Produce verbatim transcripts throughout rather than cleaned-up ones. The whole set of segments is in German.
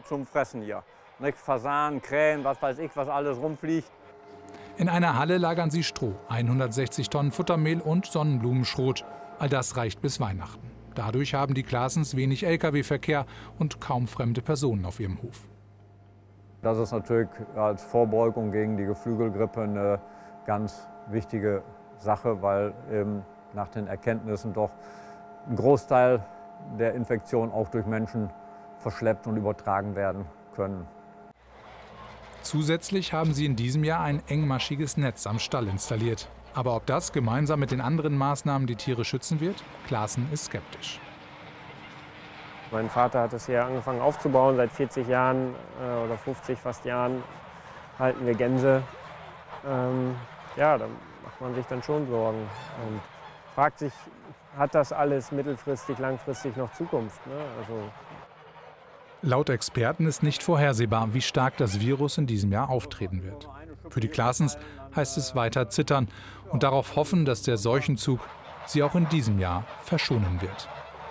zum Fressen hier. Nicht Fasanen, Krähen, was weiß ich, was alles rumfliegt. In einer Halle lagern sie Stroh, hundertsechzig Tonnen Futtermehl und Sonnenblumenschrot. All das reicht bis Weihnachten. Dadurch haben die Claessens wenig L K W-Verkehr und kaum fremde Personen auf ihrem Hof. Das ist natürlich als Vorbeugung gegen die Geflügelgrippe eine ganz wichtige Sache, weil eben nach den Erkenntnissen doch ein Großteil der Infektionen auch durch Menschen verschleppt und übertragen werden können. Zusätzlich haben sie in diesem Jahr ein engmaschiges Netz am Stall installiert. Aber ob das gemeinsam mit den anderen Maßnahmen die Tiere schützen wird? Claessen ist skeptisch. Mein Vater hat es hier angefangen aufzubauen. Seit vierzig Jahren äh, oder fünfzig fast Jahren halten wir Gänse. Ähm, ja, da macht man sich dann schon Sorgen und fragt sich, hat das alles mittelfristig, langfristig noch Zukunft? Ne? Also Laut Experten ist nicht vorhersehbar, wie stark das Virus in diesem Jahr auftreten wird. Für die Claessens heißt es weiter zittern und darauf hoffen, dass der Seuchenzug sie auch in diesem Jahr verschonen wird.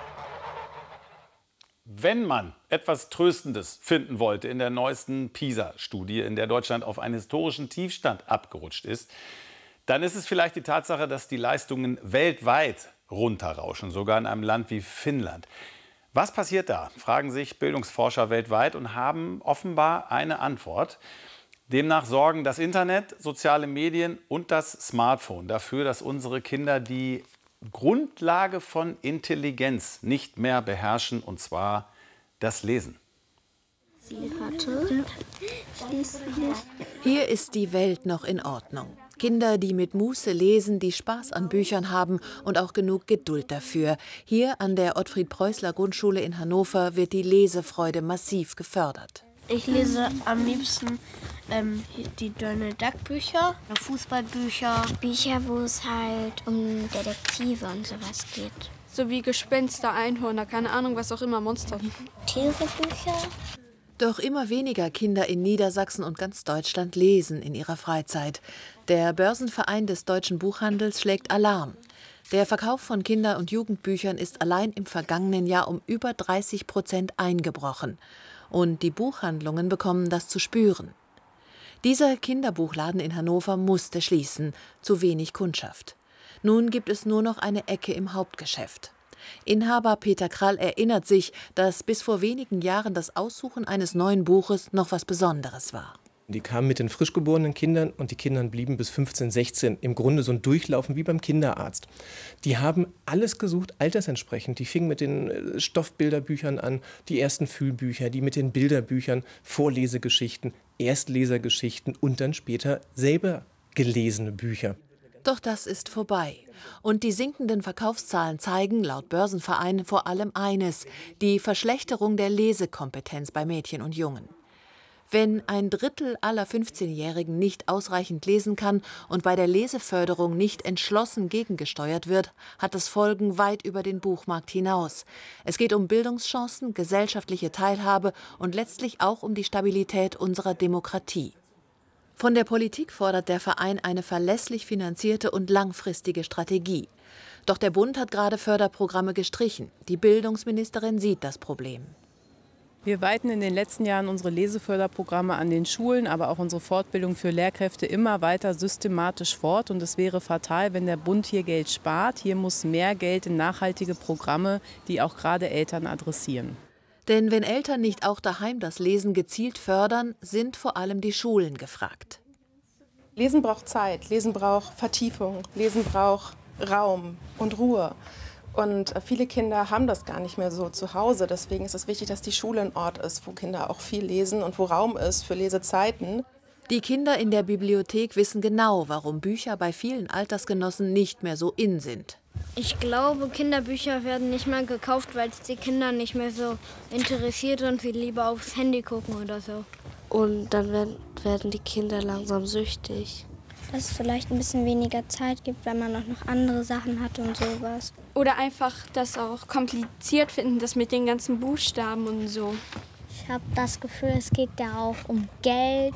Wenn man etwas Tröstendes finden wollte in der neuesten PISA-Studie, in der Deutschland auf einen historischen Tiefstand abgerutscht ist, dann ist es vielleicht die Tatsache, dass die Leistungen weltweit runterrauschen, sogar in einem Land wie Finnland. Was passiert da, fragen sich Bildungsforscher weltweit und haben offenbar eine Antwort. Demnach sorgen das Internet, soziale Medien und das Smartphone dafür, dass unsere Kinder die Grundlage von Intelligenz nicht mehr beherrschen, und zwar das Lesen. Hier ist die Welt noch in Ordnung. Kinder, die mit Muße lesen, die Spaß an Büchern haben und auch genug Geduld dafür. Hier an der Ottfried-Preußler-Grundschule in Hannover wird die Lesefreude massiv gefördert. Ich lese am liebsten ähm, die Donald Duck Bücher, Fußballbücher. Bücher, wo es halt um Detektive und sowas geht. So wie Gespenster, Einhörner, keine Ahnung, was auch immer, Monster. Tierebücher. Doch immer weniger Kinder in Niedersachsen und ganz Deutschland lesen in ihrer Freizeit. Der Börsenverein des deutschen Buchhandels schlägt Alarm. Der Verkauf von Kinder- und Jugendbüchern ist allein im vergangenen Jahr um über dreißig Prozent eingebrochen. Und die Buchhandlungen bekommen das zu spüren. Dieser Kinderbuchladen in Hannover musste schließen, zu wenig Kundschaft. Nun gibt es nur noch eine Ecke im Hauptgeschäft. Inhaber Peter Krall erinnert sich, dass bis vor wenigen Jahren das Aussuchen eines neuen Buches noch was Besonderes war. Die kamen mit den frisch geborenen Kindern und die Kinder blieben bis fünfzehn, sechzehn im Grunde so ein Durchlaufen wie beim Kinderarzt. Die haben alles gesucht, altersentsprechend. Die fingen mit den Stoffbilderbüchern an, die ersten Fühlbücher, die mit den Bilderbüchern, Vorlesegeschichten, Erstlesergeschichten und dann später selber gelesene Bücher. Doch das ist vorbei. Und die sinkenden Verkaufszahlen zeigen laut Börsenverein vor allem eines: die Verschlechterung der Lesekompetenz bei Mädchen und Jungen. Wenn ein Drittel aller fünfzehnjährigen nicht ausreichend lesen kann und bei der Leseförderung nicht entschlossen gegengesteuert wird, hat es Folgen weit über den Buchmarkt hinaus. Es geht um Bildungschancen, gesellschaftliche Teilhabe und letztlich auch um die Stabilität unserer Demokratie. Von der Politik fordert der Verein eine verlässlich finanzierte und langfristige Strategie. Doch der Bund hat gerade Förderprogramme gestrichen. Die Bildungsministerin sieht das Problem. Wir weiten in den letzten Jahren unsere Leseförderprogramme an den Schulen, aber auch unsere Fortbildung für Lehrkräfte immer weiter systematisch fort. Und es wäre fatal, wenn der Bund hier Geld spart. Hier muss mehr Geld in nachhaltige Programme, die auch gerade Eltern adressieren. Denn wenn Eltern nicht auch daheim das Lesen gezielt fördern, sind vor allem die Schulen gefragt. Lesen braucht Zeit, Lesen braucht Vertiefung, Lesen braucht Raum und Ruhe. Und viele Kinder haben das gar nicht mehr so zu Hause. Deswegen ist es wichtig, dass die Schule ein Ort ist, wo Kinder auch viel lesen und wo Raum ist für Lesezeiten. Die Kinder in der Bibliothek wissen genau, warum Bücher bei vielen Altersgenossen nicht mehr so in sind. Ich glaube, Kinderbücher werden nicht mehr gekauft, weil es die Kinder nicht mehr so interessiert und sie lieber aufs Handy gucken oder so. Und dann werden, werden die Kinder langsam süchtig. Dass es vielleicht ein bisschen weniger Zeit gibt, weil man auch noch andere Sachen hat und sowas. Oder einfach das auch kompliziert finden, das mit den ganzen Buchstaben und so. Ich habe das Gefühl, es geht ja auch um Geld.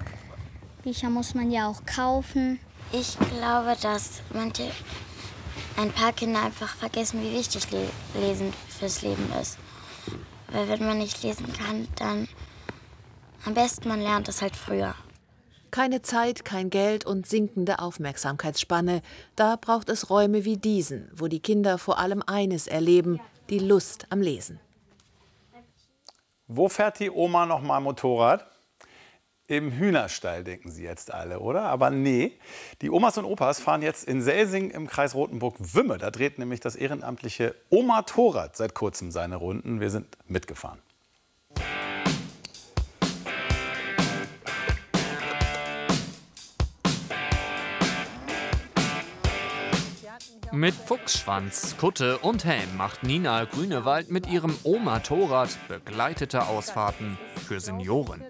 Bücher muss man ja auch kaufen. Ich glaube, dass manche, ein paar Kinder einfach vergessen, wie wichtig Le Lesen fürs Leben ist. Weil wenn man nicht lesen kann, dann Am besten, man lernt es halt früher. Keine Zeit, kein Geld und sinkende Aufmerksamkeitsspanne. Da braucht es Räume wie diesen, wo die Kinder vor allem eines erleben, die Lust am Lesen. Wo fährt die Oma noch mal Motorrad? Im Hühnerstall, denken Sie jetzt alle, oder? Aber nee, die Omas und Opas fahren jetzt in Selsing im Kreis Rothenburg-Wümme. Da dreht nämlich das ehrenamtliche Omatorrad seit kurzem seine Runden. Wir sind mitgefahren. Mit Fuchsschwanz, Kutte und Helm macht Nina Grünewald mit ihrem Omatorrad begleitete Ausfahrten für Senioren.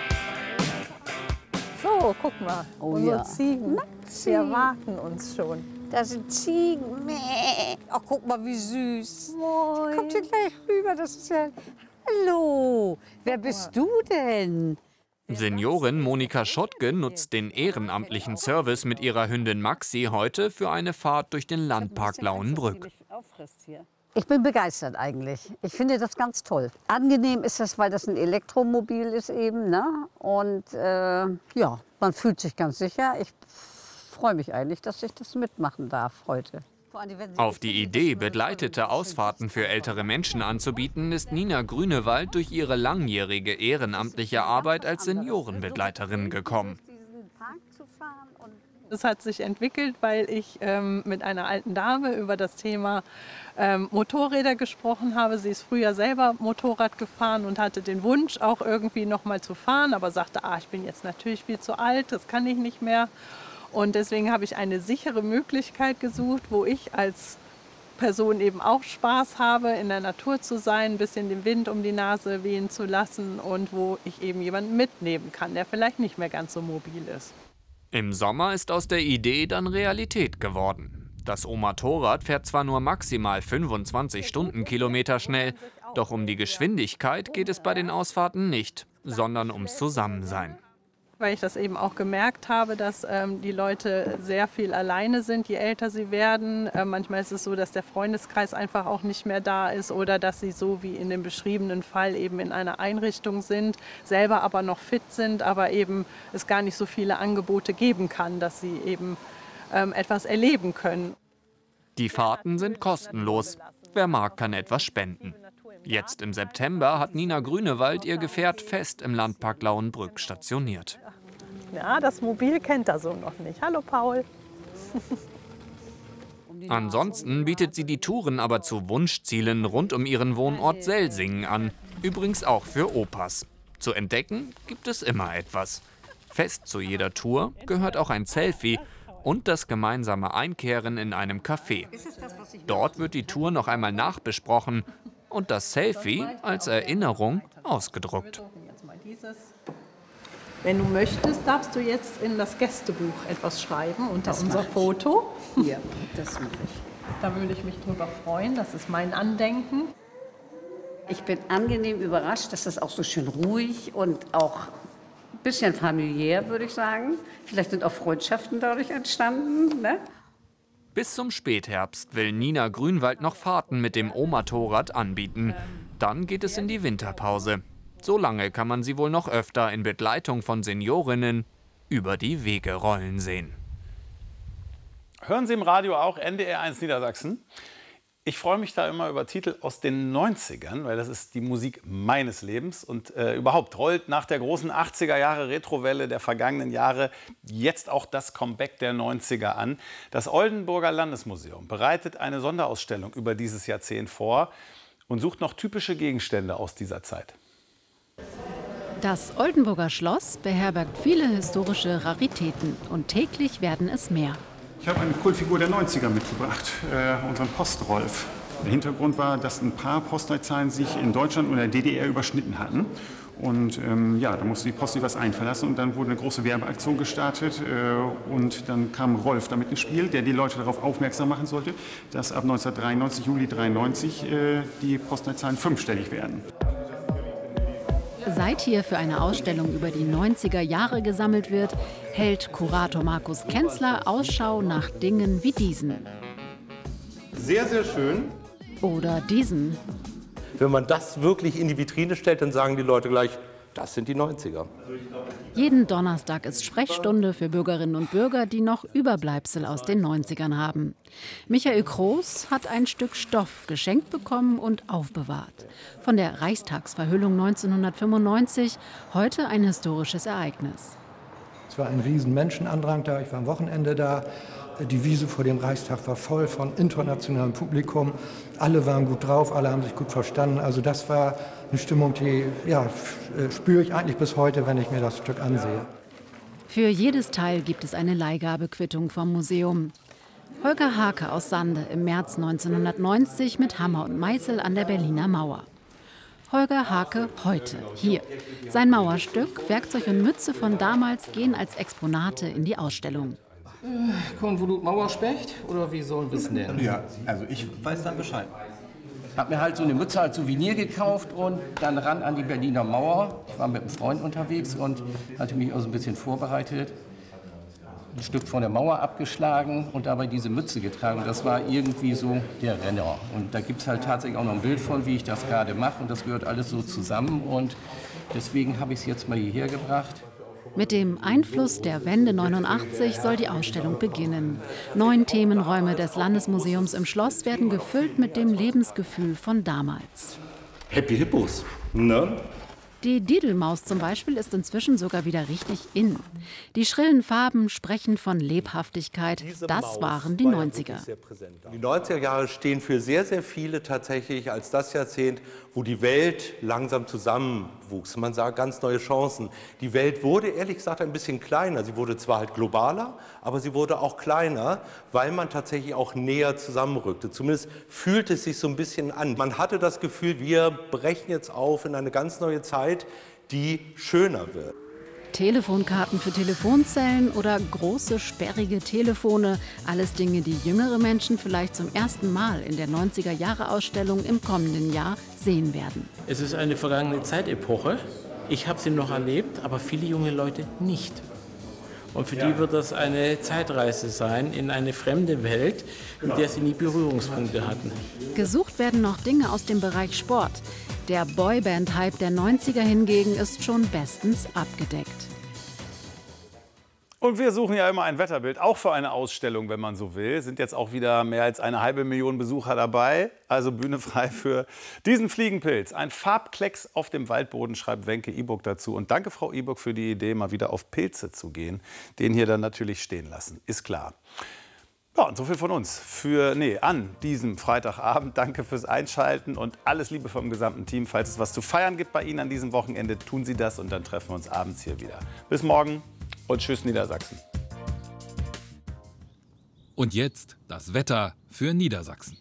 So, guck mal, oh, unsere ja. Ziegen, sie erwarten uns schon. Das sind Ziegen. Mäh. Ach, guck mal, wie süß. Moin. Kommt hier gleich rüber, das ist ja... Hallo, wer bist du denn? Seniorin Monika Schottke nutzt den ehrenamtlichen Service mit ihrer Hündin Maxi heute für eine Fahrt durch den Landpark Lauenbrück. Ich bin begeistert eigentlich. Ich finde das ganz toll. Angenehm ist das, weil das ein Elektromobil ist eben, ne? Und äh, ja, man fühlt sich ganz sicher. Ich freue mich eigentlich, dass ich das mitmachen darf heute. Auf die Idee, begleitete Ausfahrten für ältere Menschen anzubieten, ist Nina Grünewald durch ihre langjährige ehrenamtliche Arbeit als Seniorenbegleiterin gekommen. Es hat sich entwickelt, weil ich ähm, mit einer alten Dame über das Thema ähm, Motorräder gesprochen habe. Sie ist früher selber Motorrad gefahren und hatte den Wunsch, auch irgendwie noch mal zu fahren, aber sagte, ah, ich bin jetzt natürlich viel zu alt, das kann ich nicht mehr. Und deswegen habe ich eine sichere Möglichkeit gesucht, wo ich als Person eben auch Spaß habe, in der Natur zu sein, ein bisschen den Wind um die Nase wehen zu lassen und wo ich eben jemanden mitnehmen kann, der vielleicht nicht mehr ganz so mobil ist. Im Sommer ist aus der Idee dann Realität geworden. Das Omatorrad fährt zwar nur maximal fünfundzwanzig Stundenkilometer schnell, doch um die Geschwindigkeit geht es bei den Ausfahrten nicht, sondern ums Zusammensein. Weil ich das eben auch gemerkt habe, dass ähm, die Leute sehr viel alleine sind, je älter sie werden. Äh, manchmal ist es so, dass der Freundeskreis einfach auch nicht mehr da ist oder dass sie so wie in dem beschriebenen Fall eben in einer Einrichtung sind, selber aber noch fit sind, aber eben es gar nicht so viele Angebote geben kann, dass sie eben ähm, etwas erleben können. Die Fahrten sind kostenlos. Wer mag, kann etwas spenden. Jetzt im September hat Nina Grünewald ihr Gefährt fest im Landpark Lauenbrück stationiert. Ja, das Mobil kennt er so noch nicht. Hallo Paul. Ansonsten bietet sie die Touren aber zu Wunschzielen rund um ihren Wohnort Selsingen an. Übrigens auch für Opas. Zu entdecken gibt es immer etwas. Fest zu jeder Tour gehört auch ein Selfie und das gemeinsame Einkehren in einem Café. Dort wird die Tour noch einmal nachbesprochen und das Selfie als Erinnerung ausgedruckt. Wenn du möchtest, darfst du jetzt in das Gästebuch etwas schreiben unter unser Foto. Ja, das mache ich. Da würde ich mich drüber freuen. Das ist mein Andenken. Ich bin angenehm überrascht, dass das auch so schön ruhig und auch ein bisschen familiär, würde ich sagen. Vielleicht sind auch Freundschaften dadurch entstanden, ne? Bis zum Spätherbst will Nina Grünewald noch Fahrten mit dem Omatorrad anbieten. Dann geht es in die Winterpause. So lange kann man sie wohl noch öfter in Begleitung von Seniorinnen über die Wege rollen sehen. Hören Sie im Radio auch N D R eins Niedersachsen? Ich freue mich da immer über Titel aus den neunzigern, weil das ist die Musik meines Lebens. Und äh, überhaupt rollt nach der großen achtziger Jahre Retrowelle der vergangenen Jahre jetzt auch das Comeback der neunziger an. Das Oldenburger Landesmuseum bereitet eine Sonderausstellung über dieses Jahrzehnt vor und sucht noch typische Gegenstände aus dieser Zeit. Das Oldenburger Schloss beherbergt viele historische Raritäten und täglich werden es mehr. Ich habe eine Kultfigur der neunziger mitgebracht, äh, unseren Postrolf. Der Hintergrund war, dass ein paar Postleitzahlen sich in Deutschland und der D D R überschnitten hatten. Und ähm, ja, da musste die Post sich was einfallen lassen und dann wurde eine große Werbeaktion gestartet äh, und dann kam Rolf damit ins Spiel, der die Leute darauf aufmerksam machen sollte, dass ab neunzehnhundertdreiundneunzig, Juli neunzehnhundertdreiundneunzig, äh, die Postleitzahlen fünfstellig werden. Seit hier für eine Ausstellung über die neunziger Jahre gesammelt wird, hält Kurator Markus Kenzler Ausschau nach Dingen wie diesen. Sehr, sehr schön. Oder diesen. Wenn man das wirklich in die Vitrine stellt, dann sagen die Leute gleich, Das sind die neunziger. Jeden Donnerstag ist Sprechstunde für Bürgerinnen und Bürger, die noch Überbleibsel aus den neunzigern haben. Michael Kroos hat ein Stück Stoff geschenkt bekommen und aufbewahrt. Von der Reichstagsverhüllung neunzehnhundertfünfundneunzig, heute ein historisches Ereignis. Es war ein riesen Menschenandrang da, ich war am Wochenende da. Die Wiese vor dem Reichstag war voll von internationalem Publikum. Alle waren gut drauf, alle haben sich gut verstanden. Also das war eine Stimmung, die ja, spüre ich eigentlich bis heute, wenn ich mir das Stück ansehe. Für jedes Teil gibt es eine Leihgabequittung vom Museum. Holger Hake aus Sande im März neunzehnhundertneunzig mit Hammer und Meißel an der Berliner Mauer. Holger Hake heute, hier. Sein Mauerstück, Werkzeug und Mütze von damals gehen als Exponate in die Ausstellung. Äh, Konvolut Mauerspecht oder wie sollen wir es nennen? Ja, also ich weiß dann Bescheid. Hab mir halt so eine Mütze als Souvenir gekauft und dann ran an die Berliner Mauer. Ich war mit einem Freund unterwegs und hatte mich auch so ein bisschen vorbereitet. Ein Stück von der Mauer abgeschlagen und dabei diese Mütze getragen. Das war irgendwie so der Renner. Und da gibt es halt tatsächlich auch noch ein Bild von, wie ich das gerade mache. Und das gehört alles so zusammen. Und deswegen habe ich es jetzt mal hierher gebracht. Mit dem Einfluss der Wende neunundachtzig soll die Ausstellung beginnen. Neun Themenräume des Landesmuseums im Schloss werden gefüllt mit dem Lebensgefühl von damals. Happy Hippos, ne? Die Didelmaus zum Beispiel ist inzwischen sogar wieder richtig in. Die schrillen Farben sprechen von Lebhaftigkeit. Das waren die neunziger. Die neunziger Jahre stehen für sehr, sehr viele tatsächlich als das Jahrzehnt, wo die Welt langsam zusammenwuchs. Man sah ganz neue Chancen. Die Welt wurde ehrlich gesagt ein bisschen kleiner. Sie wurde zwar halt globaler, aber sie wurde auch kleiner, weil man tatsächlich auch näher zusammenrückte. Zumindest fühlte es sich so ein bisschen an. Man hatte das Gefühl, wir brechen jetzt auf in eine ganz neue Zeit, die schöner wird. Telefonkarten für Telefonzellen oder große, sperrige Telefone. Alles Dinge, die jüngere Menschen vielleicht zum ersten Mal in der neunziger-Jahre-Ausstellung im kommenden Jahr sehen werden. Es ist eine vergangene Zeitepoche. Ich habe sie noch erlebt, aber viele junge Leute nicht. Und für die wird das eine Zeitreise sein in eine fremde Welt, in der sie nie Berührungspunkte hatten. Gesucht werden noch Dinge aus dem Bereich Sport. Der Boyband-Hype der neunziger hingegen ist schon bestens abgedeckt. Und wir suchen ja immer ein Wetterbild, auch für eine Ausstellung, wenn man so will. Sind jetzt auch wieder mehr als eine halbe Million Besucher dabei. Also Bühne frei für diesen Fliegenpilz. Ein Farbklecks auf dem Waldboden, schreibt Wenke Iburg dazu. Und danke, Frau Iburg, für die Idee, mal wieder auf Pilze zu gehen. Den hier dann natürlich stehen lassen, ist klar. Ja, und so viel von uns für, nee, an diesem Freitagabend. Danke fürs Einschalten und alles Liebe vom gesamten Team. Falls es was zu feiern gibt bei Ihnen an diesem Wochenende, tun Sie das und dann treffen wir uns abends hier wieder. Bis morgen. Und tschüss Niedersachsen. Und jetzt das Wetter für Niedersachsen.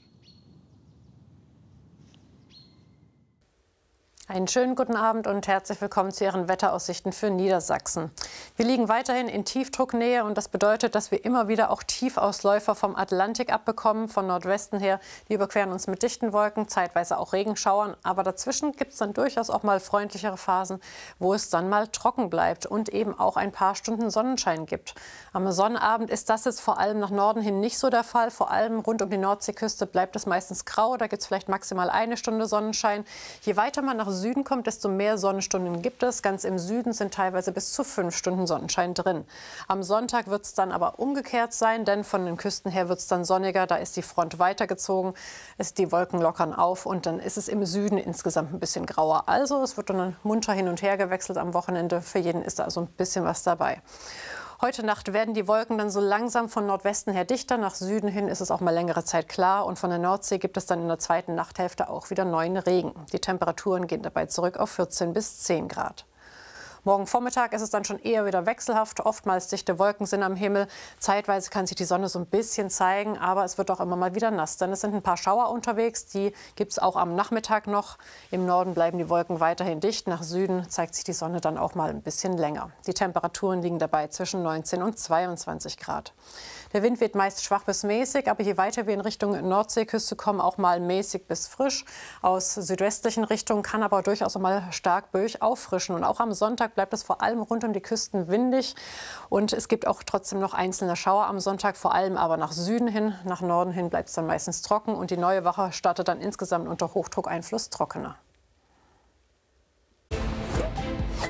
Einen schönen guten Abend und herzlich willkommen zu Ihren Wetteraussichten für Niedersachsen. Wir liegen weiterhin in Tiefdrucknähe und das bedeutet, dass wir immer wieder auch Tiefausläufer vom Atlantik abbekommen, von Nordwesten her. Die überqueren uns mit dichten Wolken, zeitweise auch Regenschauern. Aber dazwischen gibt es dann durchaus auch mal freundlichere Phasen, wo es dann mal trocken bleibt und eben auch ein paar Stunden Sonnenschein gibt. Am Sonnabend ist das jetzt vor allem nach Norden hin nicht so der Fall. Vor allem rund um die Nordseeküste bleibt es meistens grau. Da gibt es vielleicht maximal eine Stunde Sonnenschein. Je weiter man nach Süden kommt, desto mehr Sonnenstunden gibt es. Ganz im Süden sind teilweise bis zu fünf Stunden Sonnenschein drin. Am Sonntag wird es dann aber umgekehrt sein, denn von den Küsten her wird es dann sonniger. Da ist die Front weitergezogen, ist die Wolken lockern auf und dann ist es im Süden insgesamt ein bisschen grauer. Also es wird dann munter hin und her gewechselt am Wochenende. Für jeden ist da also ein bisschen was dabei. Heute Nacht werden die Wolken dann so langsam von Nordwesten her dichter. Nach Süden hin ist es auch mal längere Zeit klar. Und von der Nordsee gibt es dann in der zweiten Nachthälfte auch wieder neuen Regen. Die Temperaturen gehen dabei zurück auf vierzehn bis zehn Grad. Morgen Vormittag ist es dann schon eher wieder wechselhaft. Oftmals dichte Wolken sind am Himmel. Zeitweise kann sich die Sonne so ein bisschen zeigen, aber es wird auch immer mal wieder nass. Denn es sind ein paar Schauer unterwegs, die gibt es auch am Nachmittag noch. Im Norden bleiben die Wolken weiterhin dicht. Nach Süden zeigt sich die Sonne dann auch mal ein bisschen länger. Die Temperaturen liegen dabei zwischen neunzehn und zweiundzwanzig Grad. Der Wind wird meist schwach bis mäßig, aber je weiter wir in Richtung Nordseeküste kommen, auch mal mäßig bis frisch. Aus südwestlichen Richtungen kann aber durchaus auch mal stark böig auffrischen. Und auch am Sonntag bleibt es vor allem rund um die Küsten windig. Und es gibt auch trotzdem noch einzelne Schauer am Sonntag, vor allem aber nach Süden hin. Nach Norden hin bleibt es dann meistens trocken. Und die neue Woche startet dann insgesamt unter Hochdruckeinfluss trockener.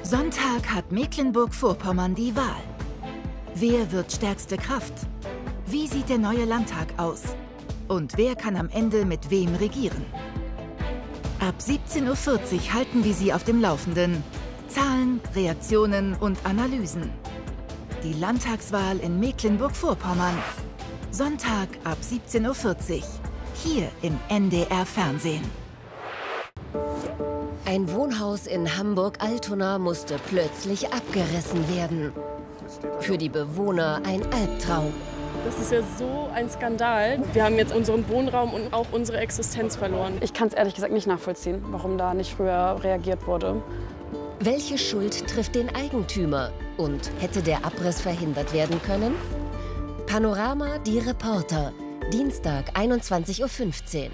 Sonntag hat Mecklenburg-Vorpommern die Wahl. Wer wird stärkste Kraft? Wie sieht der neue Landtag aus? Und wer kann am Ende mit wem regieren? Ab siebzehn Uhr vierzig halten wir Sie auf dem Laufenden. Zahlen, Reaktionen und Analysen. Die Landtagswahl in Mecklenburg-Vorpommern. Sonntag ab siebzehn Uhr vierzig. Hier im N D R-Fernsehen. Ein Wohnhaus in Hamburg-Altona musste plötzlich abgerissen werden. Für die Bewohner ein Albtraum. Das ist ja so ein Skandal. Wir haben jetzt unseren Wohnraum und auch unsere Existenz verloren. Ich kann es ehrlich gesagt nicht nachvollziehen, warum da nicht früher reagiert wurde. Welche Schuld trifft den Eigentümer? Und hätte der Abriss verhindert werden können? Panorama, die Reporter. Dienstag, einundzwanzig Uhr fünfzehn.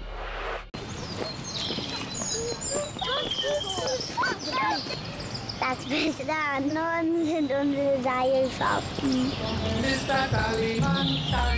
Das Beste an uns sind unsere Seilschaften. Mister Kaliman,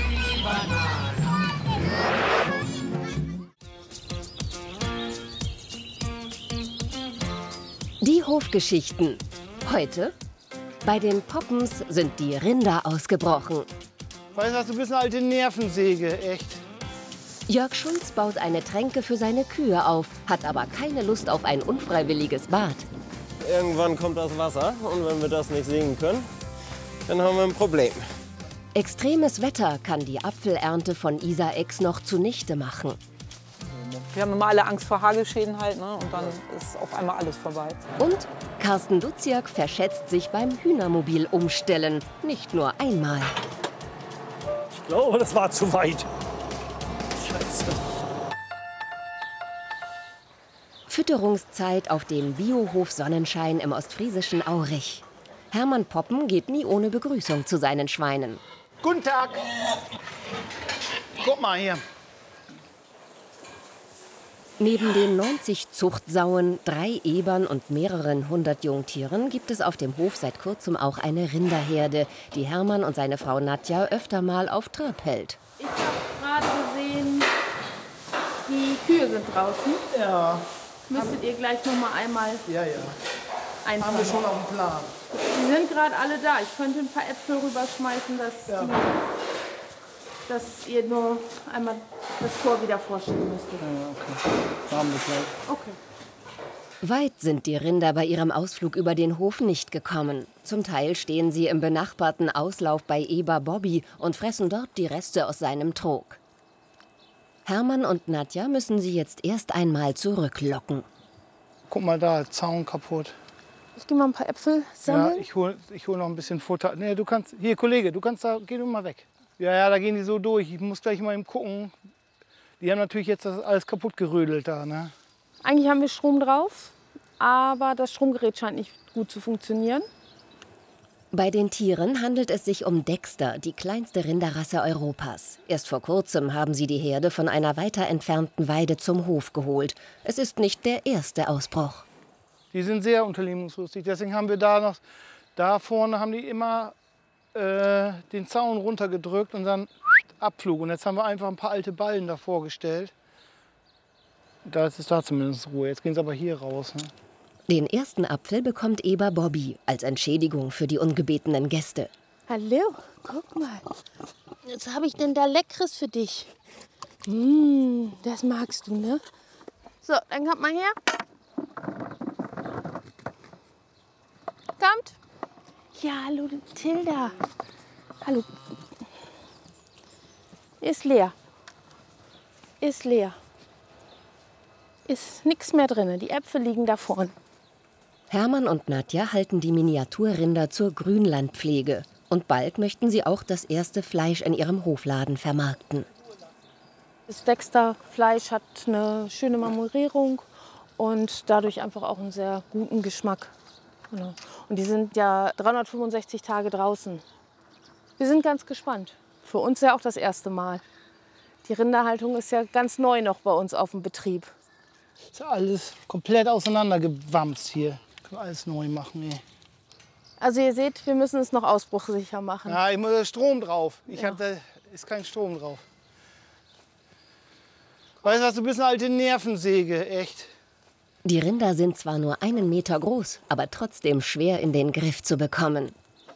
Die Hofgeschichten. Heute? Bei den Poppens sind die Rinder ausgebrochen. Weißt du was, du bist eine alte Nervensäge, echt. Jörg Schulz baut eine Tränke für seine Kühe auf, hat aber keine Lust auf ein unfreiwilliges Bad. Irgendwann kommt das Wasser und wenn wir das nicht singen können, dann haben wir ein Problem. Extremes Wetter kann die Apfelernte von Isar-Ex noch zunichte machen. Wir haben immer alle Angst vor Hagelschäden halt, ne? Und dann ist auf einmal alles vorbei. Und Carsten Duziak verschätzt sich beim Hühnermobil umstellen. Nicht nur einmal. Ich glaube, das war zu weit. Scheiße. Fütterungszeit auf dem Biohof Sonnenschein im ostfriesischen Aurich. Hermann Poppen geht nie ohne Begrüßung zu seinen Schweinen. Guten Tag. Guck mal hier. Neben den neunzig Zuchtsauen, drei Ebern und mehreren hundert Jungtieren gibt es auf dem Hof seit kurzem auch eine Rinderherde, die Hermann und seine Frau Nadja öfter mal auf Trab hält. Ich habe gerade gesehen, die Kühe sind draußen. Ja. Müsstet ihr gleich noch mal einmal Ja, ja. einfangen. Haben wir schon auf dem Plan. Die sind gerade alle da. Ich könnte ein paar Äpfel rüberschmeißen, dass, Ja. die, dass ihr nur einmal das Tor wieder vorstellen müsstet. Ja, okay. Machen wir gleich. Okay. Weit sind die Rinder bei ihrem Ausflug über den Hof nicht gekommen. Zum Teil stehen sie im benachbarten Auslauf bei Eber Bobby und fressen dort die Reste aus seinem Trog. Hermann und Nadja müssen sie jetzt erst einmal zurücklocken. Guck mal da, Zaun kaputt. Ich gehe mal ein paar Äpfel sammeln. Ja, ich hole ich hol noch ein bisschen Futter. Nee, du kannst, hier Kollege, du kannst da, geh du mal weg. Ja, ja, da gehen die so durch. Ich muss gleich mal eben gucken. Die haben natürlich jetzt das alles kaputt gerödelt da, ne? Eigentlich haben wir Strom drauf, aber das Stromgerät scheint nicht gut zu funktionieren. Bei den Tieren handelt es sich um Dexter, die kleinste Rinderrasse Europas. Erst vor kurzem haben sie die Herde von einer weiter entfernten Weide zum Hof geholt. Es ist nicht der erste Ausbruch. Die sind sehr unternehmungslustig. Deswegen haben wir da noch, da vorne haben die immer äh, den Zaun runtergedrückt und dann Abflug. Und jetzt haben wir einfach ein paar alte Ballen davor gestellt. Da ist es da zumindest Ruhe. Jetzt gehen sie aber hier raus. Ne? Den ersten Apfel bekommt Eber Bobby als Entschädigung für die ungebetenen Gäste. Hallo, guck mal. Was habe ich denn da Leckeres für dich? Mmh, das magst du, ne? So, dann kommt mal her. Kommt. Ja, hallo, Tilda. Hallo. Ist leer. Ist leer. Ist nichts mehr drin. Die Äpfel liegen da vorne. Hermann und Nadja halten die Miniaturrinder zur Grünlandpflege. Und bald möchten sie auch das erste Fleisch in ihrem Hofladen vermarkten. Das Dexter-Fleisch hat eine schöne Marmorierung und dadurch einfach auch einen sehr guten Geschmack. Genau. Und die sind ja dreihundertfünfundsechzig Tage draußen. Wir sind ganz gespannt. Für uns ja auch das erste Mal. Die Rinderhaltung ist ja ganz neu noch bei uns auf dem Betrieb. Ist ja alles komplett auseinandergewamst hier. Können wir alles neu machen. Ey. Also ihr seht, wir müssen es noch ausbruchsicher machen. Ja, ich muss Strom drauf. Ich Ja. hab, da ist kein Strom drauf. Weißt du was, du bist eine alte Nervensäge, echt. Die Rinder sind zwar nur einen Meter groß, aber trotzdem schwer in den Griff zu bekommen.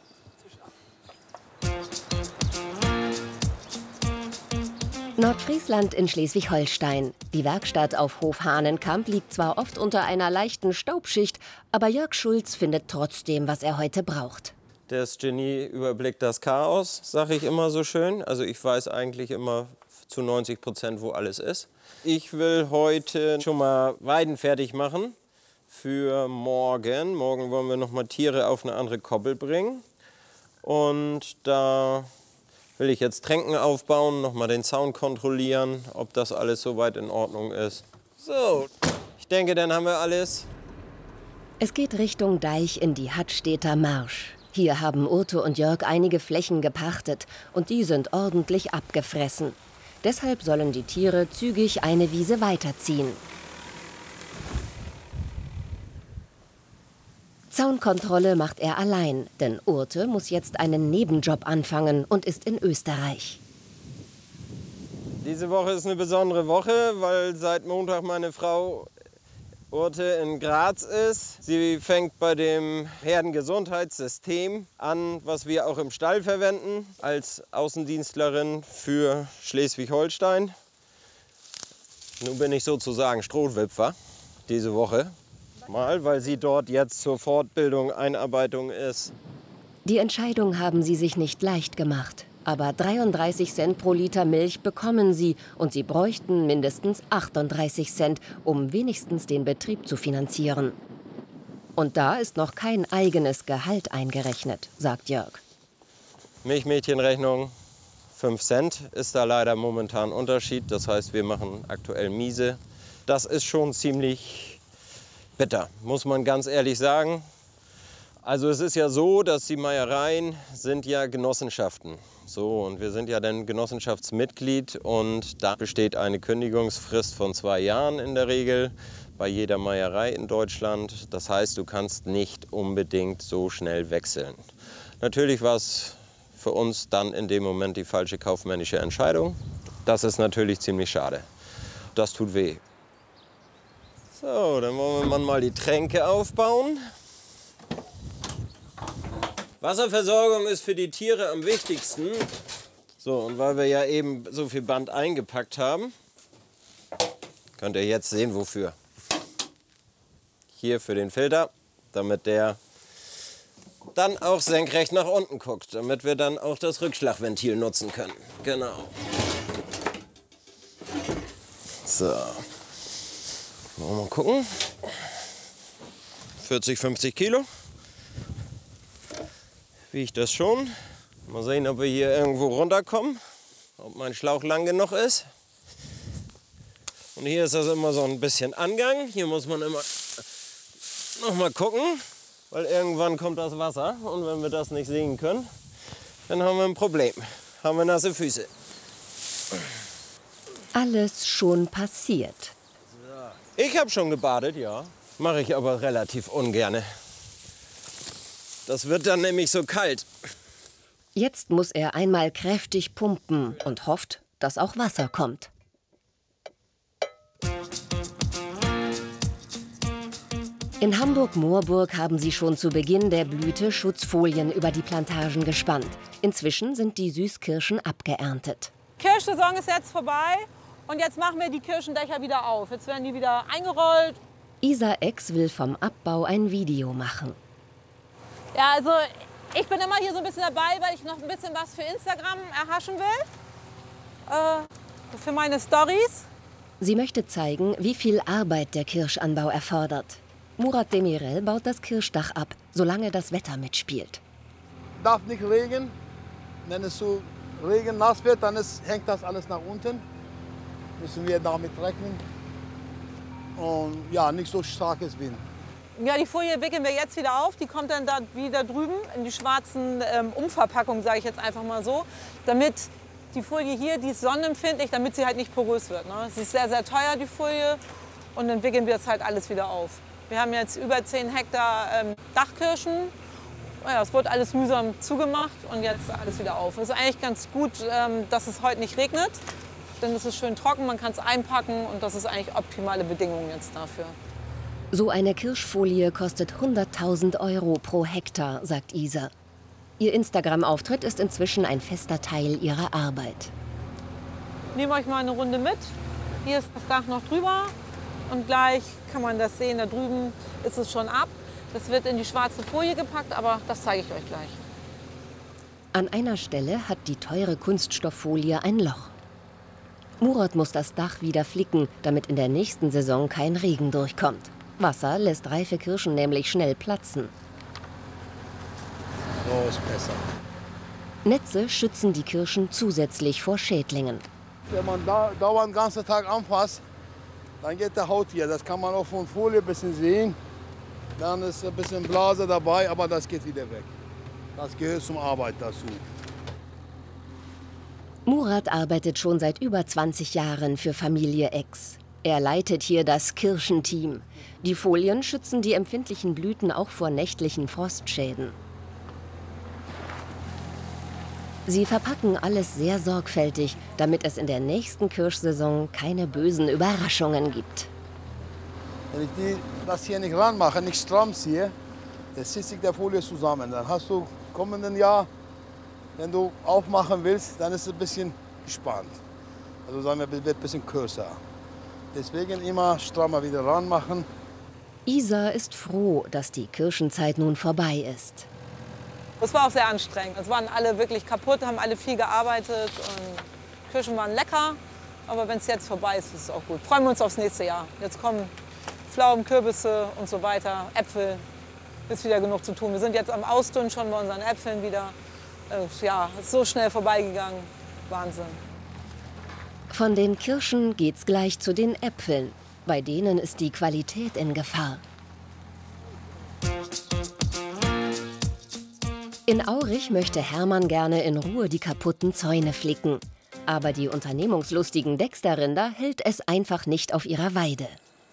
Nordfriesland in Schleswig-Holstein. Die Werkstatt auf Hof Hahnenkamp liegt zwar oft unter einer leichten Staubschicht, aber Jörg Schulz findet trotzdem, was er heute braucht. Das Genie überblickt das Chaos, sage ich immer so schön. Also ich weiß eigentlich immer zu neunzig Prozent, wo alles ist. Ich will heute schon mal Weiden fertig machen für morgen. Morgen wollen wir noch mal Tiere auf eine andere Koppel bringen. Und da will ich jetzt Tränken aufbauen, noch mal den Zaun kontrollieren, ob das alles soweit in Ordnung ist. So, ich denke, dann haben wir alles. Es geht Richtung Deich in die Hattstedter Marsch. Hier haben Urte und Jörg einige Flächen gepachtet und die sind ordentlich abgefressen. Deshalb sollen die Tiere zügig eine Wiese weiterziehen. Zaunkontrolle macht er allein, denn Urte muss jetzt einen Nebenjob anfangen und ist in Österreich. Diese Woche ist eine besondere Woche, weil seit Montag meine Frau Urte in Graz ist. Sie fängt bei dem Herdengesundheitssystem an, was wir auch im Stall verwenden, als Außendienstlerin für Schleswig-Holstein. Nun bin ich sozusagen Strohwipfer diese Woche. Mal, weil sie dort jetzt zur Fortbildung, Einarbeitung ist. Die Entscheidung haben sie sich nicht leicht gemacht. Aber dreiunddreißig Cent pro Liter Milch bekommen sie und sie bräuchten mindestens achtunddreißig Cent, um wenigstens den Betrieb zu finanzieren. Und da ist noch kein eigenes Gehalt eingerechnet, sagt Jörg. Milchmädchenrechnung, fünf Cent ist da leider momentan Unterschied. Das heißt, wir machen aktuell miese. Das ist schon ziemlich bitter, muss man ganz ehrlich sagen. Also es ist ja so, dass die Meiereien sind ja Genossenschaften. So, und wir sind ja dann Genossenschaftsmitglied und da besteht eine Kündigungsfrist von zwei Jahren in der Regel bei jeder Meierei in Deutschland. Das heißt, du kannst nicht unbedingt so schnell wechseln. Natürlich war es für uns dann in dem Moment die falsche kaufmännische Entscheidung. Das ist natürlich ziemlich schade. Das tut weh. So, dann wollen wir mal die Tränke aufbauen. Wasserversorgung ist für die Tiere am wichtigsten. So, und weil wir ja eben so viel Band eingepackt haben, könnt ihr jetzt sehen, wofür. Hier für den Filter, damit der dann auch senkrecht nach unten guckt, damit wir dann auch das Rückschlagventil nutzen können. Genau. So. Wollen wir mal gucken. vierzig, fünfzig Kilo. Wiegt das schon. Mal sehen, ob wir hier irgendwo runterkommen. Ob mein Schlauch lang genug ist. Und hier ist das immer so ein bisschen Angang. Hier muss man immer noch mal gucken, weil irgendwann kommt das Wasser. Und wenn wir das nicht sehen können, dann haben wir ein Problem. Haben wir nasse Füße. Alles schon passiert. Ich habe schon gebadet, ja. Mache ich aber relativ ungern. Das wird dann nämlich so kalt. Jetzt muss er einmal kräftig pumpen und hofft, dass auch Wasser kommt. In Hamburg-Moorburg haben sie schon zu Beginn der Blüte Schutzfolien über die Plantagen gespannt. Inzwischen sind die Süßkirschen abgeerntet. Kirschsaison ist jetzt vorbei und jetzt machen wir die Kirschendächer wieder auf. Jetzt werden die wieder eingerollt. Isa Ex will vom Abbau ein Video machen. Ja, also ich bin immer hier so ein bisschen dabei, weil ich noch ein bisschen was für Instagram erhaschen will. Äh, für meine Stories. Sie möchte zeigen, wie viel Arbeit der Kirschanbau erfordert. Murat Demirel baut das Kirschdach ab, solange das Wetter mitspielt. Darf nicht regnen. Wenn es so Regen nass wird, dann ist, hängt das alles nach unten. Müssen wir damit rechnen. Und ja, nicht so starkes Wind. Ja, die Folie wickeln wir jetzt wieder auf. Die kommt dann da wieder drüben in die schwarzen ähm, Umverpackungen, sage ich jetzt einfach mal so. Damit die Folie hier, die ist sonnenempfindlich, damit sie halt nicht porös wird. Ne? Sie ist sehr, sehr teuer, die Folie. Und dann wickeln wir das halt alles wieder auf. Wir haben jetzt über zehn Hektar ähm, Dachkirschen. Ja, es wurde alles mühsam zugemacht und jetzt alles wieder auf. Es ist eigentlich ganz gut, ähm, dass es heute nicht regnet. Denn es ist schön trocken, man kann es einpacken und das ist eigentlich optimale Bedingungen jetzt dafür. So eine Kirschfolie kostet hunderttausend Euro pro Hektar, sagt Isa. Ihr Instagram-Auftritt ist inzwischen ein fester Teil ihrer Arbeit. Nehmt euch mal eine Runde mit. Hier ist das Dach noch drüber und gleich kann man das sehen. Da drüben ist es schon ab. Das wird in die schwarze Folie gepackt, aber das zeige ich euch gleich. An einer Stelle hat die teure Kunststofffolie ein Loch. Murat muss das Dach wieder flicken, damit in der nächsten Saison kein Regen durchkommt. Wasser lässt reife Kirschen nämlich schnell platzen. So ist besser. Netze schützen die Kirschen zusätzlich vor Schädlingen. Wenn man da dauernd den ganzen Tag anfasst, dann geht der Haut hier. Das kann man auch von Folie ein bisschen sehen. Dann ist ein bisschen Blase dabei, aber das geht wieder weg. Das gehört zum Arbeit dazu. Murat arbeitet schon seit über zwanzig Jahren für Familie Ex. Er leitet hier das Kirschenteam. Die Folien schützen die empfindlichen Blüten auch vor nächtlichen Frostschäden. Sie verpacken alles sehr sorgfältig, damit es in der nächsten Kirschsaison keine bösen Überraschungen gibt. Wenn ich die, das hier nicht ranmache, nicht stramm ziehe, dann zieht sich der Folie zusammen. Dann hast du im kommenden Jahr, wenn du aufmachen willst, dann ist es ein bisschen gespannt. Also sagen wir, wird ein bisschen kürzer. Deswegen immer strammer wieder ranmachen. Isa ist froh, dass die Kirschenzeit nun vorbei ist. Es war auch sehr anstrengend. Es waren alle wirklich kaputt, haben alle viel gearbeitet. Und Kirschen waren lecker, aber wenn es jetzt vorbei ist, ist es auch gut. Freuen wir uns aufs nächste Jahr. Jetzt kommen Pflaumen, Kürbisse und so weiter, Äpfel. Ist wieder genug zu tun. Wir sind jetzt am Ausdünnen schon bei unseren Äpfeln wieder. Äh, ja, ist so schnell vorbeigegangen. Wahnsinn. Von den Kirschen geht's gleich zu den Äpfeln. Bei denen ist die Qualität in Gefahr. In Aurich möchte Hermann gerne in Ruhe die kaputten Zäune flicken. Aber die unternehmungslustigen Dexter-Rinder hält es einfach nicht auf ihrer Weide.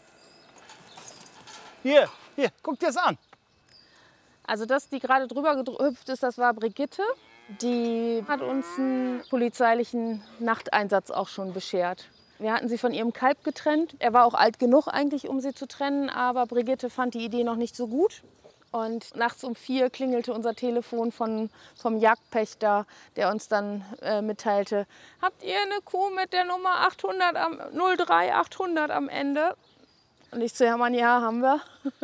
Hier, hier, guck dir das an. Also das, die gerade drüber gehüpft ist, das war Brigitte. Die hat uns einen polizeilichen Nachteinsatz auch schon beschert. Wir hatten sie von ihrem Kalb getrennt. Er war auch alt genug eigentlich, um sie zu trennen, aber Brigitte fand die Idee noch nicht so gut. Und nachts um vier klingelte unser Telefon von, vom Jagdpächter, der uns dann äh, mitteilte, habt ihr eine Kuh mit der Nummer achthundert am, null drei achthundert am Ende? Und ich zu Hermann, ja, haben wir.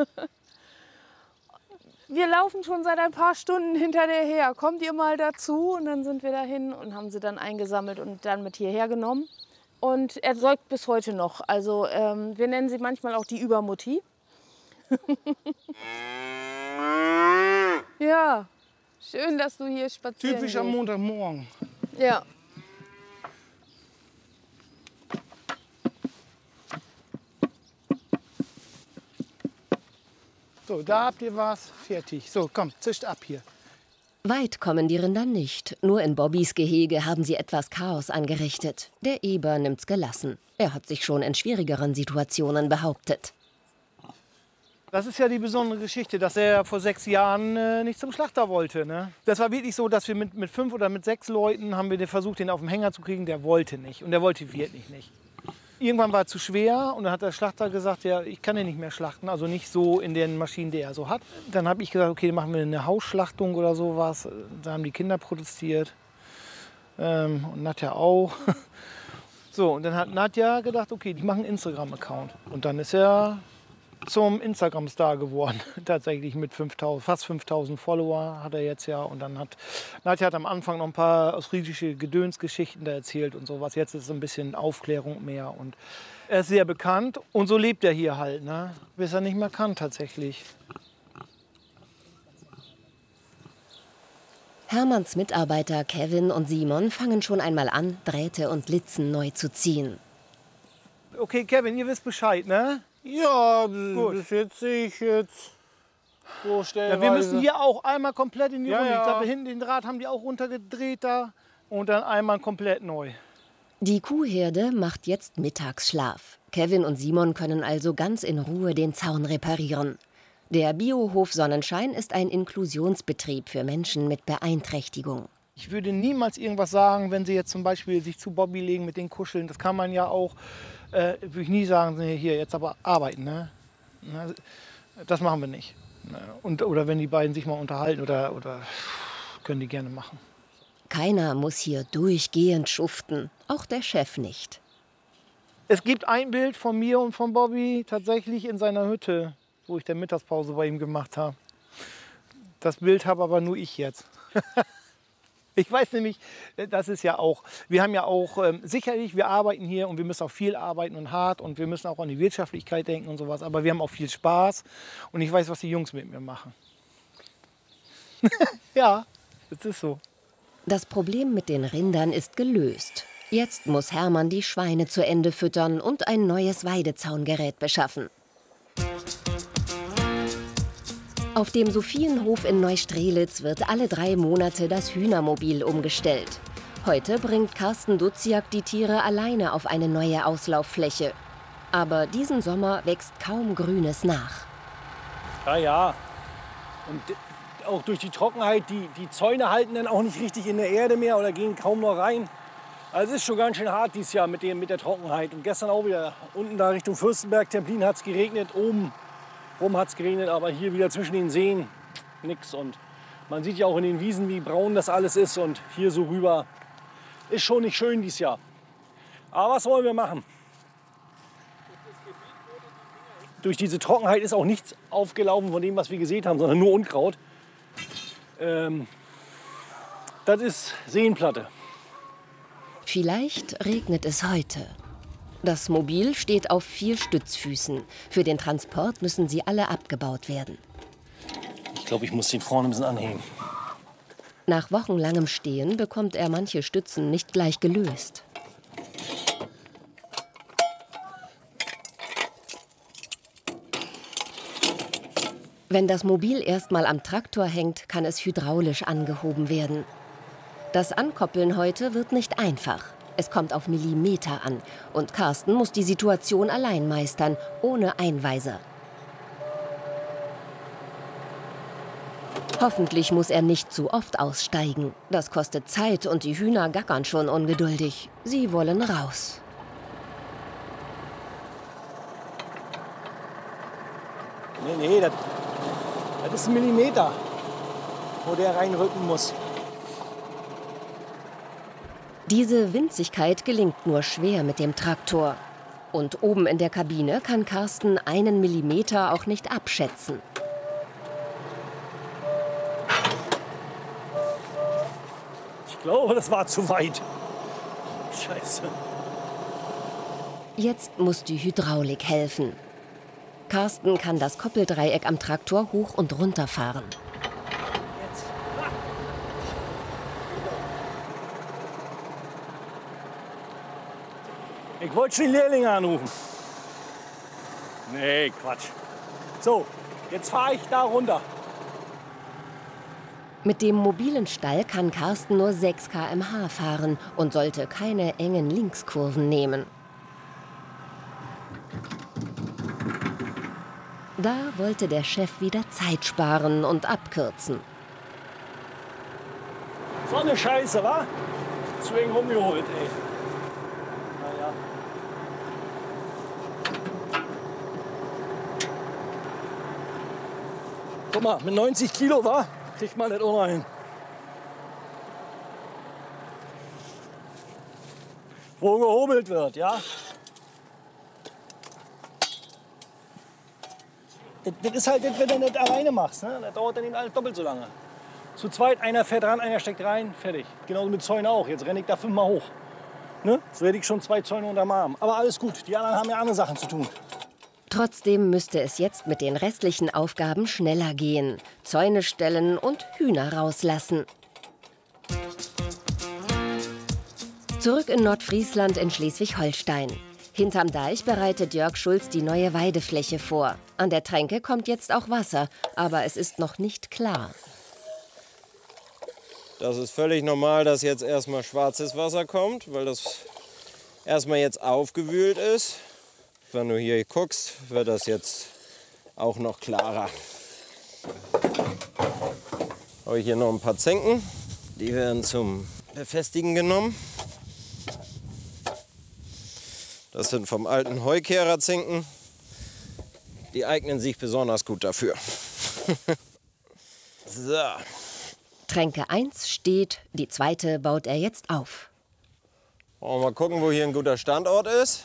Wir laufen schon seit ein paar Stunden hinter der her. Kommt ihr mal dazu? Und dann sind wir dahin und haben sie dann eingesammelt und dann mit hierher genommen. Und er säugt bis heute noch. Also ähm, wir nennen sie manchmal auch die Übermutti. Ja, schön, dass du hier spazieren Typisch gehst. am Montagmorgen. Ja. So, da habt ihr was. Fertig. So, komm, zischt ab hier. Weit kommen die Rinder nicht. Nur in Bobbys Gehege haben sie etwas Chaos angerichtet. Der Eber nimmt's gelassen. Er hat sich schon in schwierigeren Situationen behauptet. Das ist ja die besondere Geschichte, dass er vor sechs Jahren äh, nicht zum Schlachter wollte. Ne? Das war wirklich so, dass wir mit, mit fünf oder mit sechs Leuten haben wir versucht, den auf den Hänger zu kriegen. Der wollte nicht und der wollte wirklich nicht. Irgendwann war er zu schwer und dann hat der Schlachter gesagt, ja, ich kann den nicht mehr schlachten, also nicht so in den Maschinen, die er so hat. Dann habe ich gesagt, okay, dann machen wir eine Hausschlachtung oder sowas. Da haben die Kinder protestiert ähm, und Nadja auch. So, und dann hat Nadja gedacht, okay, die machen einen Instagram-Account. Und dann ist er zum Instagram-Star geworden, tatsächlich mit fünftausend, fast fünftausend Follower hat er jetzt ja. Und dann hat Nadja hat am Anfang noch ein paar ostfriesische Gedönsgeschichten da erzählt und sowas. Jetzt ist es ein bisschen Aufklärung mehr und er ist sehr bekannt und so lebt er hier halt, ne? Bis er nicht mehr kann tatsächlich. Hermanns Mitarbeiter Kevin und Simon fangen schon einmal an, Drähte und Litzen neu zu ziehen. Okay, Kevin, ihr wisst Bescheid, ne? Ja, das jetzt sehe ich jetzt so stellenweise. Ja, wir müssen hier auch einmal komplett in die Ja, Runde. ja. Ich glaube, hinten den Draht haben die auch runtergedreht da und dann einmal komplett neu. Die Kuhherde macht jetzt Mittagsschlaf. Kevin und Simon können also ganz in Ruhe den Zaun reparieren. Der Biohof Sonnenschein ist ein Inklusionsbetrieb für Menschen mit Beeinträchtigung. Ich würde niemals irgendwas sagen, wenn sie jetzt zum Beispiel sich zu Bobby legen mit den Kuscheln. Das kann man ja auch, äh, würde ich nie sagen, hier jetzt aber arbeiten. Ne? Das machen wir nicht. Und, oder wenn die beiden sich mal unterhalten, oder, oder können die gerne machen. Keiner muss hier durchgehend schuften, auch der Chef nicht. Es gibt ein Bild von mir und von Bobby tatsächlich in seiner Hütte, wo ich der Mittagspause bei ihm gemacht habe. Das Bild habe aber nur ich jetzt. Ich weiß nämlich, das ist ja auch, wir haben ja auch, ähm, sicherlich, wir arbeiten hier und wir müssen auch viel arbeiten und hart und wir müssen auch an die Wirtschaftlichkeit denken und sowas, aber wir haben auch viel Spaß und ich weiß, was die Jungs mit mir machen. Ja, das ist so. Das Problem mit den Rindern ist gelöst. Jetzt muss Hermann die Schweine zu Ende füttern und ein neues Weidezaungerät beschaffen. Auf dem Sophienhof in Neustrelitz wird alle drei Monate das Hühnermobil umgestellt. Heute bringt Carsten Duziak die Tiere alleine auf eine neue Auslauffläche. Aber diesen Sommer wächst kaum Grünes nach. Ja, ja. Und auch durch die Trockenheit, die, die Zäune halten dann auch nicht richtig in der Erde mehr oder gehen kaum noch rein. Also es ist schon ganz schön hart dieses Jahr mit, dem, mit der Trockenheit. Und gestern auch wieder unten da Richtung Fürstenberg, Templin hat es geregnet, oben rum hat es geregnet, aber hier wieder zwischen den Seen nichts. Und man sieht ja auch in den Wiesen, wie braun das alles ist. Und hier so rüber ist schon nicht schön dieses Jahr. Aber was wollen wir machen? Durch diese Trockenheit ist auch nichts aufgelaufen von dem, was wir gesät haben, sondern nur Unkraut. Ähm, das ist Seenplatte. Vielleicht regnet es heute. Das Mobil steht auf vier Stützfüßen. Für den Transport müssen sie alle abgebaut werden. Ich glaube, ich muss den vorne ein bisschen anhängen. Nach wochenlangem Stehen bekommt er manche Stützen nicht gleich gelöst. Wenn das Mobil erstmal am Traktor hängt, kann es hydraulisch angehoben werden. Das Ankoppeln heute wird nicht einfach. Es kommt auf Millimeter an und Carsten muss die Situation allein meistern, ohne Einweiser. Hoffentlich muss er nicht zu oft aussteigen. Das kostet Zeit und die Hühner gackern schon ungeduldig. Sie wollen raus. Nee, nee, das, das ist ein Millimeter, wo der reinrücken muss. Diese Winzigkeit gelingt nur schwer mit dem Traktor. Und oben in der Kabine kann Carsten einen Millimeter auch nicht abschätzen. Ich glaube, das war zu weit. Scheiße. Jetzt muss die Hydraulik helfen. Carsten kann das Koppeldreieck am Traktor hoch und runter fahren. Ich wollte schon die Lehrlinge anrufen. Nee, Quatsch. So, jetzt fahre ich da runter. Mit dem mobilen Stall kann Carsten nur sechs Kilometer pro Stunde fahren und sollte keine engen Linkskurven nehmen. Da wollte der Chef wieder Zeit sparen und abkürzen. So eine Scheiße, wa? Zu eng rumgeholt, ey. Naja. Guck mal, mit neunzig Kilo, wa? Kriegt man das auch noch hin. Wo gehobelt wird, ja? Das, das ist halt das, wenn du das alleine machst. Ne? Das dauert dann eben alles doppelt so lange. Zu zweit, einer fährt ran, einer steckt rein, fertig. Genauso mit Zäunen auch. Jetzt renne ich da fünfmal hoch. Ne? So hätte ich schon zwei Zäune unterm Arm. Aber alles gut, die anderen haben ja andere Sachen zu tun. Trotzdem müsste es jetzt mit den restlichen Aufgaben schneller gehen. Zäune stellen und Hühner rauslassen. Zurück in Nordfriesland in Schleswig-Holstein. Hinterm Deich bereitet Jörg Schulz die neue Weidefläche vor. An der Tränke kommt jetzt auch Wasser, aber es ist noch nicht klar. Das ist völlig normal, dass jetzt erstmal schwarzes Wasser kommt, weil das erstmal jetzt aufgewühlt ist. Wenn du hier guckst, wird das jetzt auch noch klarer. Habe ich hier noch ein paar Zinken. Die werden zum Befestigen genommen. Das sind vom alten Heukehrer Zinken. Die eignen sich besonders gut dafür. So. Tränke eins steht, die zweite baut er jetzt auf. Wollen wir mal gucken, wo hier ein guter Standort ist.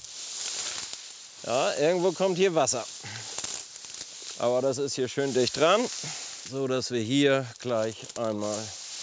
Ja, irgendwo kommt hier Wasser. Aber das ist hier schön dicht dran, so dass wir hier gleich einmal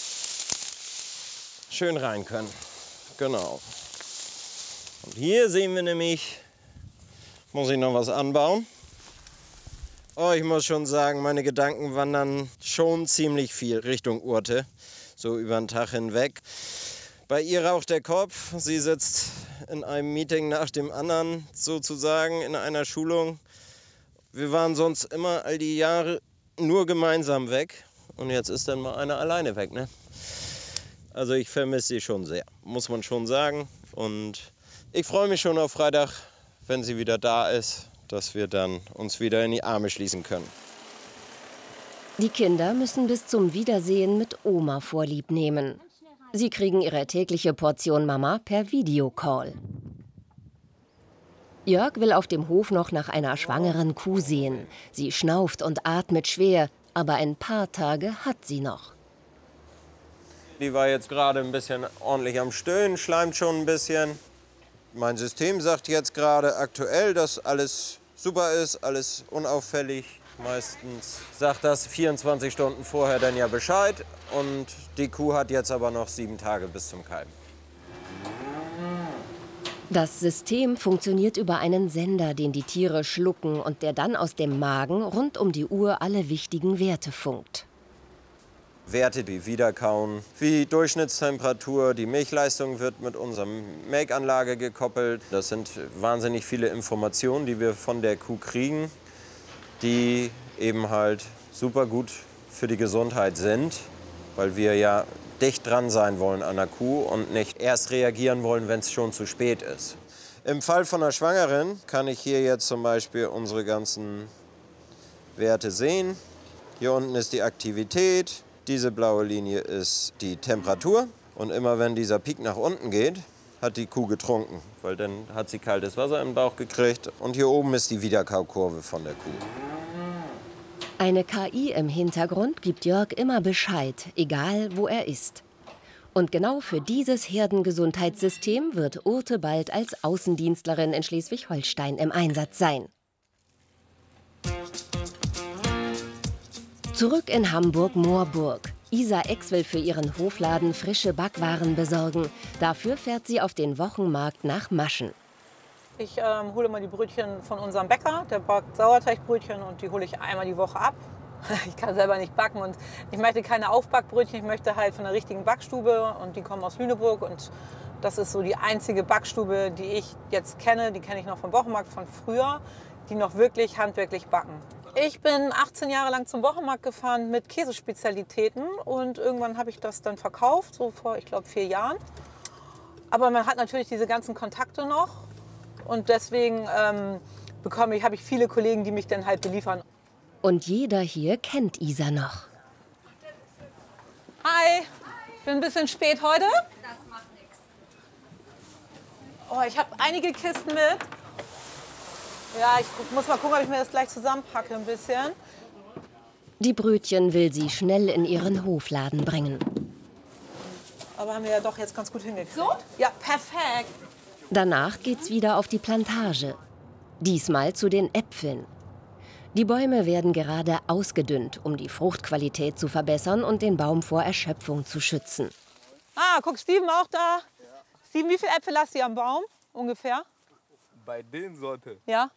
schön rein können. Genau. Und hier sehen wir nämlich, muss ich noch was anbauen. Oh, ich muss schon sagen, meine Gedanken wandern schon ziemlich viel Richtung Urte, so über den Tag hinweg. Bei ihr raucht der Kopf, sie sitzt in einem Meeting nach dem anderen, sozusagen in einer Schulung. Wir waren sonst immer all die Jahre nur gemeinsam weg und jetzt ist dann mal einer alleine weg, ne? Also ich vermisse sie schon sehr, muss man schon sagen. Und ich freue mich schon auf Freitag, wenn sie wieder da ist, dass wir dann uns wieder in die Arme schließen können. Die Kinder müssen bis zum Wiedersehen mit Oma Vorlieb nehmen. Sie kriegen ihre tägliche Portion Mama per Videocall. Jörg will auf dem Hof noch nach einer schwangeren Kuh sehen. Sie schnauft und atmet schwer, aber ein paar Tage hat sie noch. Die war jetzt gerade ein bisschen ordentlich am Stöhnen, schleimt schon ein bisschen. Mein System sagt jetzt gerade aktuell, dass alles super ist, alles unauffällig. Meistens sagt das vierundzwanzig Stunden vorher dann ja Bescheid. Und die Kuh hat jetzt aber noch sieben Tage bis zum Keimen. Das System funktioniert über einen Sender, den die Tiere schlucken und der dann aus dem Magen rund um die Uhr alle wichtigen Werte funkt. Werte wie Wiederkauen, wie Durchschnittstemperatur, die Milchleistung wird mit unserer Melkanlage gekoppelt. Das sind wahnsinnig viele Informationen, die wir von der Kuh kriegen, die eben halt super gut für die Gesundheit sind, weil wir ja dicht dran sein wollen an der Kuh und nicht erst reagieren wollen, wenn es schon zu spät ist. Im Fall von einer Schwangeren kann ich hier jetzt zum Beispiel unsere ganzen Werte sehen. Hier unten ist die Aktivität. Diese blaue Linie ist die Temperatur und immer wenn dieser Peak nach unten geht, hat die Kuh getrunken, weil dann hat sie kaltes Wasser im Bauch gekriegt und hier oben ist die Wiederkaukurve von der Kuh. Eine K I im Hintergrund gibt Jörg immer Bescheid, egal wo er ist. Und genau für dieses Herdengesundheitssystem wird Urte bald als Außendienstlerin in Schleswig-Holstein im Einsatz sein. Zurück in Hamburg-Moorburg. Isa Ex will für ihren Hofladen frische Backwaren besorgen. Dafür fährt sie auf den Wochenmarkt nach Maschen. Ich ähm, hole mal die Brötchen von unserem Bäcker, der backt Sauerteigbrötchen und die hole ich einmal die Woche ab. Ich kann selber nicht backen und ich möchte keine Aufbackbrötchen, ich möchte halt von der richtigen Backstube und die kommen aus Lüneburg und das ist so die einzige Backstube, die ich jetzt kenne, die kenne ich noch vom Wochenmarkt von früher, die noch wirklich handwerklich backen. Ich bin achtzehn Jahre lang zum Wochenmarkt gefahren mit Käsespezialitäten und irgendwann habe ich das dann verkauft, so vor, ich glaube, vier Jahren. Aber man hat natürlich diese ganzen Kontakte noch und deswegen ähm, bekomme ich, habe ich viele Kollegen, die mich dann halt beliefern. Und jeder hier kennt Isa noch. Hi, ich bin ein bisschen spät heute. Das macht nichts. Oh, ich habe einige Kisten mit. Ja, ich muss mal gucken, ob ich mir das gleich zusammenpacke ein bisschen. Die Brötchen will sie schnell in ihren Hofladen bringen. Aber haben wir ja doch jetzt ganz gut hingekriegt. So? Ja, perfekt. Danach geht's wieder auf die Plantage. Diesmal zu den Äpfeln. Die Bäume werden gerade ausgedünnt, um die Fruchtqualität zu verbessern und den Baum vor Erschöpfung zu schützen. Ah, guck, Steven auch da. Ja. Steven, wie viele Äpfel hast du am Baum ungefähr? Bei den Sorte? Ja.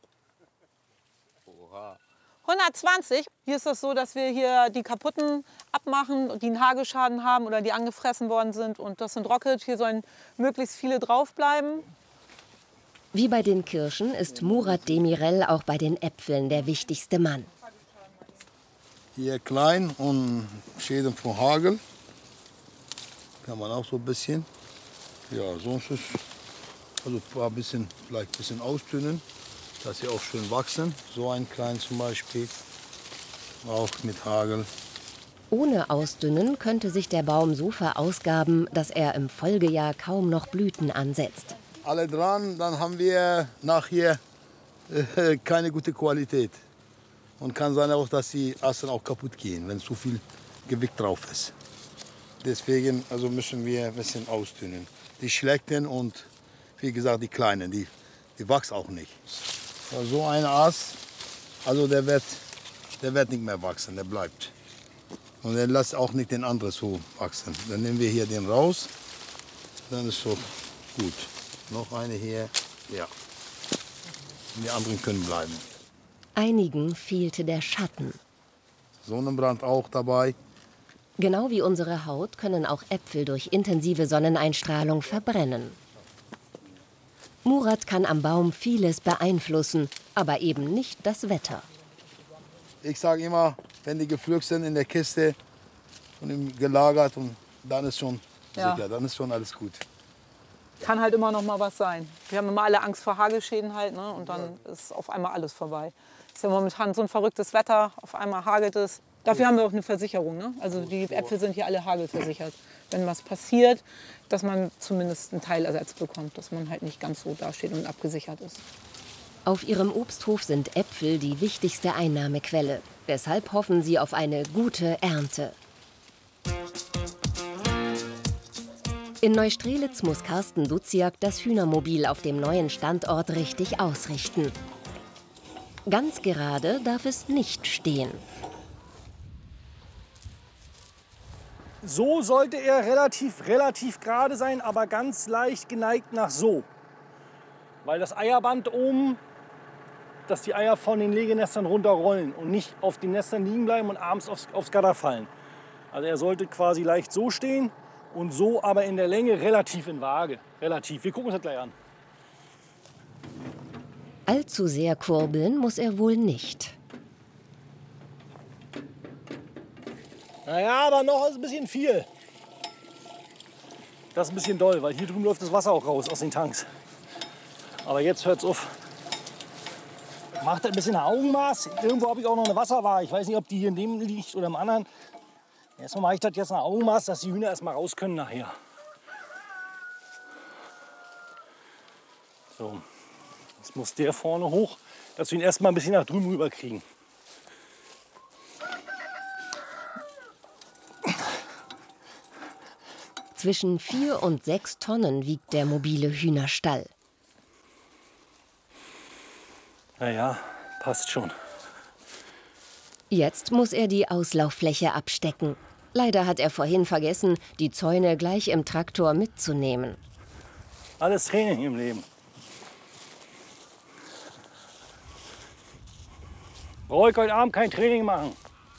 Oha. hundertzwanzig. Hier ist das so, dass wir hier die kaputten abmachen, die einen Hagelschaden haben oder die angefressen worden sind. Und das sind Rocket. Hier sollen möglichst viele draufbleiben. Wie bei den Kirschen ist Murat Demirel auch bei den Äpfeln der wichtigste Mann. Hier klein und Schäden von Hagel. Kann man auch so ein bisschen. Ja, sonst ist also ein paar bisschen, vielleicht ein bisschen ausdünnen, dass sie auch schön wachsen. So ein klein zum Beispiel, auch mit Hagel. Ohne Ausdünnen könnte sich der Baum so verausgaben, dass er im Folgejahr kaum noch Blüten ansetzt. Alle dran, dann haben wir nachher äh, keine gute Qualität. Und kann sein auch, dass die Assen auch kaputt gehen, wenn zu viel Gewicht drauf ist. Deswegen also müssen wir ein bisschen ausdünnen. Die schlechten und wie gesagt die kleinen, die, die wachsen auch nicht. So ein Ast, also der wird, der wird nicht mehr wachsen, der bleibt. Und er lässt auch nicht den anderen so wachsen. Dann nehmen wir hier den raus, dann ist so gut. Noch eine hier, ja. Und die anderen können bleiben. Einigen fehlte der Schatten. Sonnenbrand auch dabei. Genau wie unsere Haut können auch Äpfel durch intensive Sonneneinstrahlung verbrennen. Murat kann am Baum vieles beeinflussen, aber eben nicht das Wetter. Ich sage immer, wenn die gepflückt sind in der Kiste und gelagert, und dann ist schon Ja. sicher, dann ist schon alles gut. Kann halt immer noch mal was sein. Wir haben immer alle Angst vor Hagelschäden halt, ne? Und dann ist auf einmal alles vorbei. Ist ja momentan so ein verrücktes Wetter, auf einmal hagelt es. Dafür haben wir auch eine Versicherung, ne? Also die Äpfel sind hier alle hagelversichert. Wenn was passiert, dass man zumindest einen Teilersatz bekommt, dass man halt nicht ganz so dasteht und abgesichert ist. Auf ihrem Obsthof sind Äpfel die wichtigste Einnahmequelle. Deshalb hoffen sie auf eine gute Ernte. In Neustrelitz muss Carsten Duziak das Hühnermobil auf dem neuen Standort richtig ausrichten. Ganz gerade darf es nicht stehen. So sollte er relativ, relativ gerade sein, aber ganz leicht geneigt nach so. Weil das Eierband oben, dass die Eier von den Legenestern runterrollen und nicht auf den Nestern liegen bleiben und abends aufs, aufs Gatter fallen. Also er sollte quasi leicht so stehen und so aber in der Länge relativ in Waage. Relativ. Wir gucken uns das gleich an. Allzu sehr kurbeln muss er wohl nicht. Naja, aber noch ist ein bisschen viel. Das ist ein bisschen doll, weil hier drüben läuft das Wasser auch raus aus den Tanks. Aber jetzt hört's auf. Macht ein bisschen Augenmaß. Irgendwo habe ich auch noch eine Wasserwaage. Ich weiß nicht, ob die hier in dem liegt oder im anderen. Erstmal mache ich das jetzt nach Augenmaß, dass die Hühner erst mal raus können nachher. So, jetzt muss der vorne hoch, dass wir ihn erst mal ein bisschen nach drüben rüber kriegen. Zwischen vier und sechs Tonnen wiegt der mobile Hühnerstall. Na ja, passt schon. Jetzt muss er die Auslauffläche abstecken. Leider hat er vorhin vergessen, die Zäune gleich im Traktor mitzunehmen. Alles Training im Leben. Brauche ich heute Abend kein Training machen.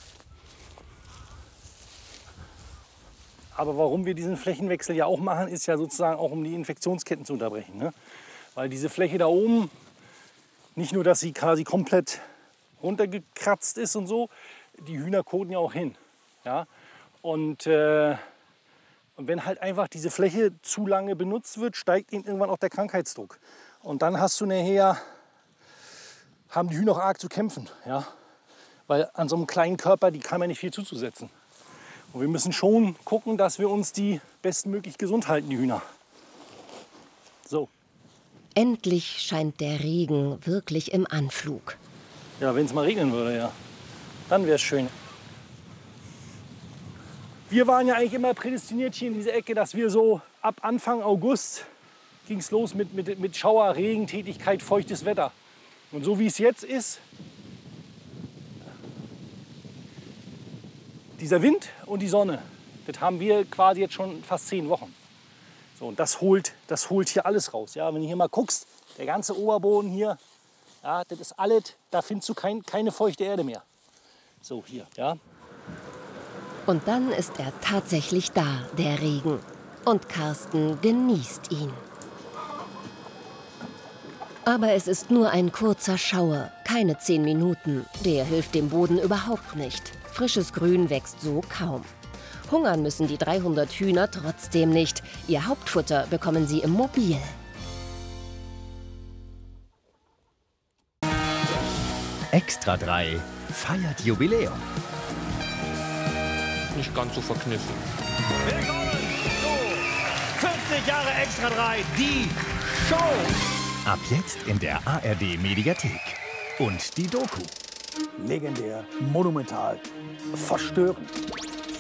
Aber warum wir diesen Flächenwechsel ja auch machen, ist ja sozusagen auch, um die Infektionsketten zu unterbrechen. Ne? Weil diese Fläche da oben, nicht nur, dass sie quasi komplett runtergekratzt ist und so, die Hühner koten ja auch hin. Ja? Und, äh, und wenn halt einfach diese Fläche zu lange benutzt wird, steigt ihnen irgendwann auch der Krankheitsdruck. Und dann hast du nachher, haben die Hühner auch arg zu kämpfen. Ja? Weil an so einem kleinen Körper, die kann man nicht viel zuzusetzen. Und wir müssen schon gucken, dass wir uns die bestmöglich gesund halten, die Hühner. So. Endlich scheint der Regen wirklich im Anflug. Ja, wenn es mal regnen würde, ja. Dann wäre es schön. Wir waren ja eigentlich immer prädestiniert hier in dieser Ecke, dass wir so ab Anfang August ging es los mit, mit, mit Schauer, Regentätigkeit, feuchtes Wetter. Und so wie es jetzt ist, dieser Wind und die Sonne, das haben wir quasi jetzt schon fast zehn Wochen. So, und das holt, das holt hier alles raus. Ja, wenn du hier mal guckst, der ganze Oberboden hier, ja, das ist alles, da findest du kein, keine feuchte Erde mehr. So, hier, ja. Und dann ist er tatsächlich da, der Regen. Und Carsten genießt ihn. Aber es ist nur ein kurzer Schauer, keine zehn Minuten. Der hilft dem Boden überhaupt nicht. Frisches Grün wächst so kaum. Hungern müssen die dreihundert Hühner trotzdem nicht. Ihr Hauptfutter bekommen sie im Mobil. Extra drei feiert Jubiläum. Nicht ganz so verkniffen. Willkommen zu fünfzig Jahre Extra drei, die Show. Ab jetzt in der A R D Mediathek. Und die Doku. Legendär, monumental, verstörend.